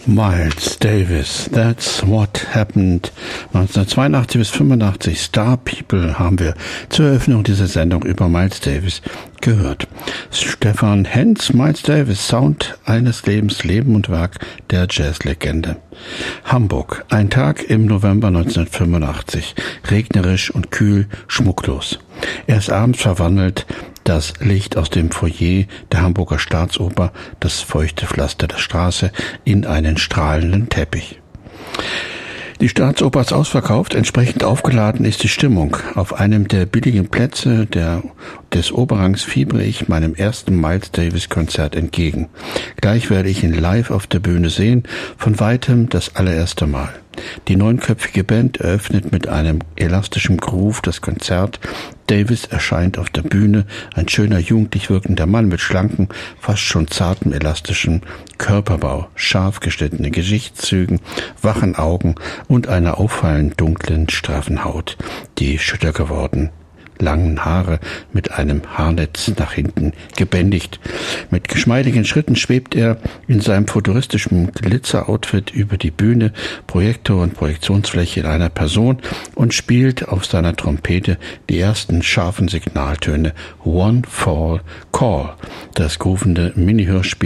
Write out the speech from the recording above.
Miles Davis, That's What Happened. 1982 bis 85 Star People haben wir zur Eröffnung dieser Sendung über Miles Davis gehört. Stefan Henz, Miles Davis, Sound eines Lebens, Leben und Werk der Jazzlegende. Hamburg, ein Tag im November 1985, regnerisch und kühl, schmucklos. Erst abends verwandelt das Licht aus dem Foyer der Hamburger Staatsoper das feuchte Pflaster der Straße in einen strahlenden Teppich. Die Staatsoper ist ausverkauft, entsprechend aufgeladen ist die Stimmung. Auf einem der billigen Plätze des Oberrangs fiebere ich meinem ersten Miles Davis Konzert entgegen. Gleich werde ich ihn live auf der Bühne sehen, von weitem das allererste Mal. Die 9-köpfige Band eröffnet mit einem elastischen Groove das Konzert. Davis erscheint auf der Bühne, ein schöner, jugendlich wirkender Mann mit schlankem, fast schon zartem, elastischen Körperbau, scharf geschnittene Gesichtszügen, wachen Augen und einer auffallend dunklen, straffen Haut, die schütter geworden, langen Haare mit einem Haarnetz nach hinten gebändigt. Mit geschmeidigen Schritten schwebt er in seinem futuristischen Glitzer-Outfit über die Bühne, Projektor und Projektionsfläche in einer Person und spielt auf seiner Trompete die ersten scharfen Signaltöne One Fall Call, das groovende Mini-Hörspiel